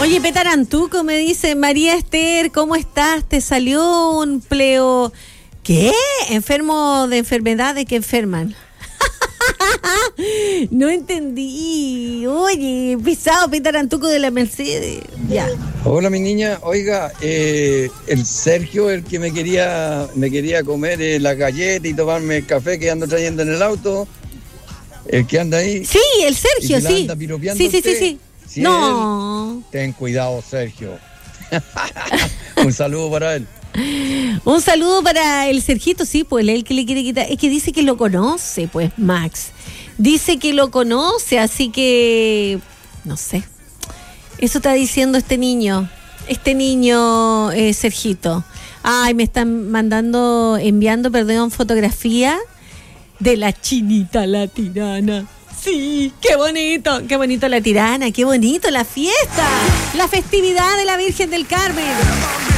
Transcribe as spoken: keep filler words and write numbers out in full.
Oye, Petarantuco, me dice María Esther, ¿cómo estás? ¿Te salió un pleo? ¿Qué? ¿Enfermo de enfermedades que enferman? No entendí. Oye, pisado Petarantuco de la Mercedes. Ya. Hola, mi niña. Oiga, eh, el Sergio, el que me quería me quería comer eh, la galleta y tomarme el café que ando trayendo en el auto. El que anda ahí. Sí, el Sergio, y que sí. anda piropeando Sí, sí, usted. sí, sí. Si No. él, ten cuidado, Sergio. Un saludo para él. Un saludo para el Sergito, sí, pues él que le quiere quitar. Es que dice que lo conoce, pues, Max. Dice que lo conoce, así que no sé. Eso está diciendo este niño. Este niño, eh, Sergito. Ay, me están mandando, enviando, perdón, fotografía de la chinita la tirana. Sí, qué bonito, qué bonito la tirana, qué bonito la fiesta, la festividad de la Virgen del Carmen.